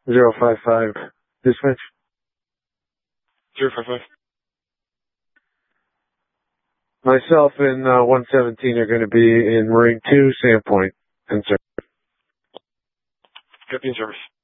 055. Dispatch. 055. Myself and 117 are going to be in Marine 2, Sandpoint. Concern. Copy in service.